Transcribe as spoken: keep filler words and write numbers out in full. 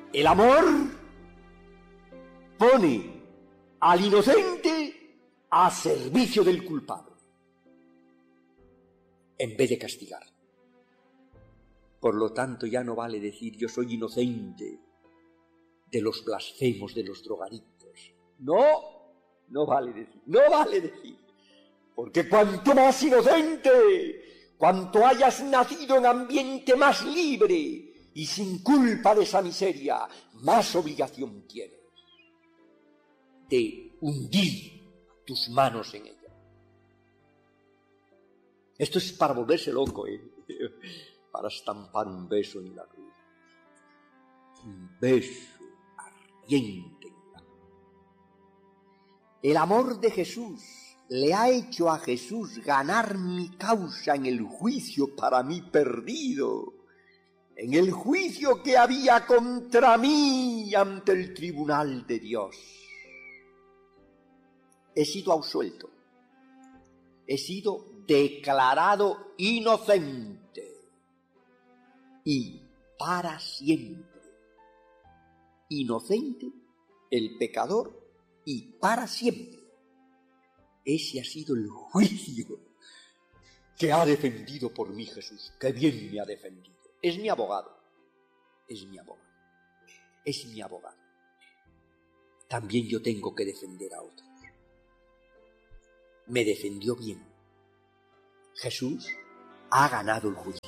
El amor pone al inocente a servicio del culpable, en vez de castigar. Por lo tanto, ya no vale decir yo soy inocente de los blasfemos, de los drogadictos. No, no vale decir, no vale decir. Porque cuanto más inocente, cuanto hayas nacido en ambiente más libre y sin culpa de esa miseria, más obligación tienes de hundir tus manos en ella. Esto es para volverse loco, ¿eh? Para estampar un beso en la cruz. Un beso ardiente en la cruz. El amor de Jesús le ha hecho a Jesús ganar mi causa en el juicio para mí perdido, en el juicio que había contra mí ante el tribunal de Dios. He sido absuelto, he sido declarado inocente y para siempre. Inocente el pecador y para siempre. Ese ha sido el juicio que ha defendido por mí Jesús. ¡Qué bien me ha defendido! Es mi abogado, es mi abogado, es mi abogado. También yo tengo que defender a otros. Me defendió bien. Jesús ha ganado el juicio.